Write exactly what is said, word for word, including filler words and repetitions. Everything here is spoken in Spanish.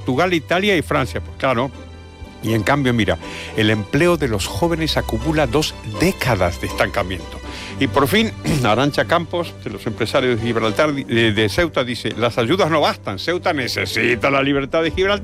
Portugal, Italia y Francia. Pues claro. Y en cambio, mira, el empleo de los jóvenes acumula dos décadas de estancamiento. Y por fin, Arantxa Campos, de los empresarios de Gibraltar, de, de Ceuta, dice, las ayudas no bastan, Ceuta necesita la libertad de Gibraltar.